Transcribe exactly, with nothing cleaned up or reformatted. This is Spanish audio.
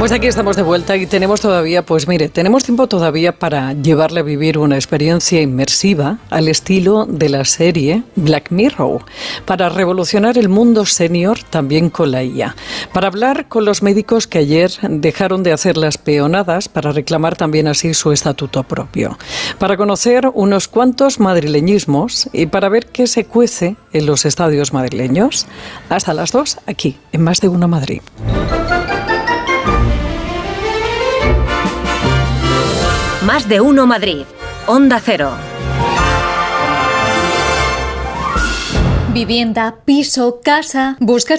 Pues aquí estamos de vuelta y tenemos todavía, pues mire, tenemos tiempo todavía para llevarle a vivir una experiencia inmersiva al estilo de la serie Black Mirror, para revolucionar el mundo senior también con la I A, para hablar con los médicos que ayer dejaron de hacer las peonadas para reclamar también así su estatuto propio, para conocer unos cuantos madrileñismos y para ver qué se cuece en los estadios madrileños. Hasta las dos, aquí, en Más de Uno Madrid. Más de Uno Madrid. Onda Cero. Vivienda, piso, casa. ¿Buscas